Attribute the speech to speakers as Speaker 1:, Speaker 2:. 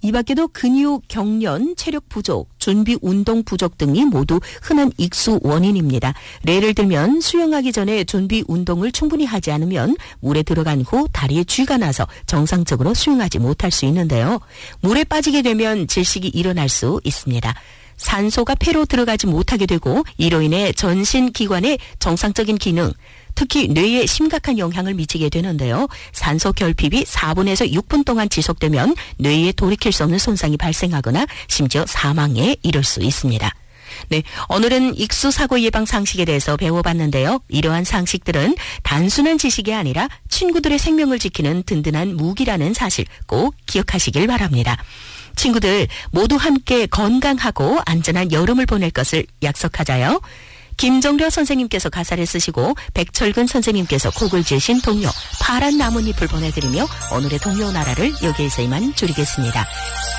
Speaker 1: 이 밖에도 근육 경련, 체력 부족, 준비 운동 부족 등이 모두 흔한 익수 원인입니다. 예를 들면 수영하기 전에 준비 운동을 충분히 하지 않으면 물에 들어간 후 다리에 쥐가 나서 정상적으로 수영하지 못할 수 있는데요. 물에 빠지게 되면 질식이 일어날 수 있습니다. 산소가 폐로 들어가지 못하게 되고 이로 인해 전신 기관의 정상적인 기능, 특히 뇌에 심각한 영향을 미치게 되는데요. 산소 결핍이 4분에서 6분 동안 지속되면 뇌에 돌이킬 수 없는 손상이 발생하거나 심지어 사망에 이를 수 있습니다. 네, 오늘은 익수 사고 예방 상식에 대해서 배워봤는데요. 이러한 상식들은 단순한 지식이 아니라 친구들의 생명을 지키는 든든한 무기라는 사실 꼭 기억하시길 바랍니다. 친구들 모두 함께 건강하고 안전한 여름을 보낼 것을 약속하자요. 김정려 선생님께서 가사를 쓰시고 백철근 선생님께서 곡을 지으신 동요 파란 나뭇잎을 보내드리며 오늘의 동요 나라를 여기에서 이만 줄이겠습니다.